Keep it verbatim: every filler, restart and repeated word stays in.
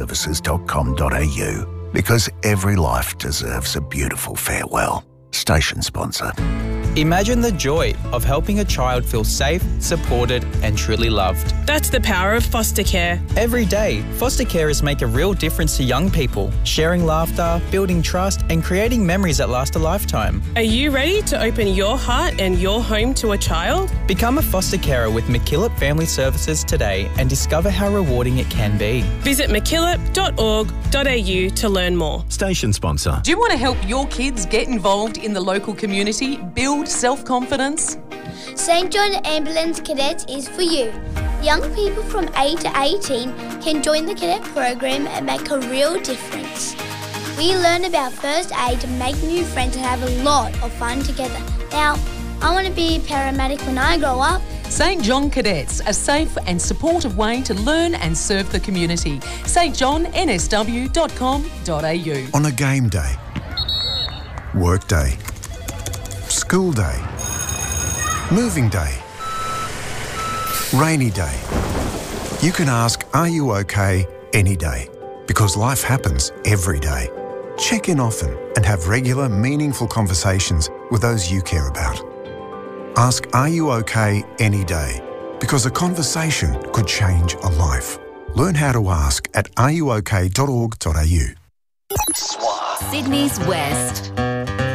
services dot com dot a u, because every life deserves a beautiful farewell. Station sponsor. Imagine the joy of helping a child feel safe, supported and truly loved. That's the power of foster care. Every day, foster carers make a real difference to young people, sharing laughter, building trust and creating memories that last a lifetime. Are you ready to open your heart and your home to a child? Become a foster carer with MacKillop Family Services today and discover how rewarding it can be. Visit mackillop dot org dot a u to learn more. Station sponsor. Do you want to help your kids get involved in the local community, build self-confidence? Saint John Ambulance Cadets is for you. Young people from eight to eighteen can join the cadet program and make a real difference. We learn about first aid, make new friends and have a lot of fun together. Now, I want to be a paramedic when I grow up. Saint John Cadets, a safe and supportive way to learn and serve the community. st john n s w dot com dot a u. On a game day, work day, school day, moving day, rainy day, you can ask, are you okay, any day? Because life happens every day. Check in often and have regular, meaningful conversations with those you care about. Ask, are you okay, any day? Because a conversation could change a life. Learn how to ask at are you okay dot org dot a u. Sydney's West.